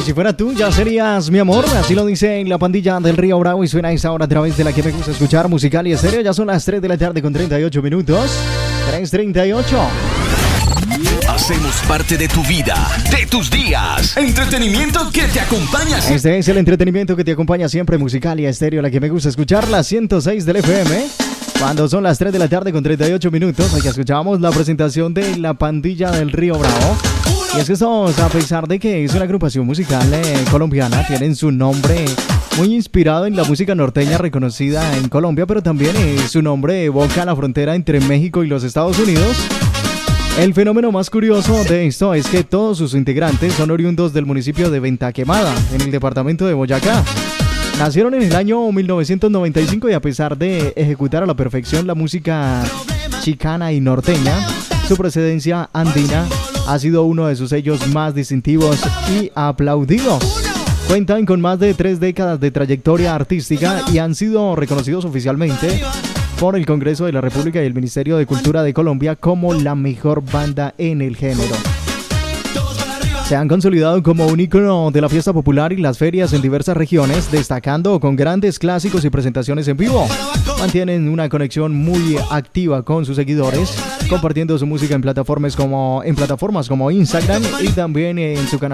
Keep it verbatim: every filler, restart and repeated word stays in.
Y si fuera tú, ya serías mi amor. Así lo dice la pandilla del Río Bravo y suena a esta hora a través de la que me gusta escuchar, Musical y Estéreo. Ya son las tres de la tarde con treinta y ocho minutos. tres treinta y ocho. Hacemos parte de tu vida, de tus días. Entretenimiento que te acompaña. Este es el entretenimiento que te acompaña siempre, Musical y Estéreo, la que me gusta escuchar, la ciento seis del F M. Cuando son las tres de la tarde con treinta y ocho minutos, aquí escuchamos la presentación de la pandilla del Río Bravo. Y es que estos, a pesar de que es una agrupación musical eh, colombiana, tienen su nombre muy inspirado en la música norteña reconocida en Colombia, pero también eh, su nombre evoca la frontera entre México y los Estados Unidos. El fenómeno más curioso de esto es que todos sus integrantes son oriundos del municipio de Venta Quemada, en el departamento de Boyacá. Nacieron en el año mil novecientos noventa y cinco y a pesar de ejecutar a la perfección la música chicana y norteña, su procedencia andina ha sido uno de sus sellos más distintivos y aplaudidos. Cuentan con más de tres décadas de trayectoria artística y han sido reconocidos oficialmente por el Congreso de la República y el Ministerio de Cultura de Colombia como la mejor banda en el género. Se han consolidado como un ícono de la fiesta popular y las ferias en diversas regiones, destacando con grandes clásicos y presentaciones en vivo. Mantienen una conexión muy activa con sus seguidores, compartiendo su música en plataformas como, en plataformas como Instagram y también en su canal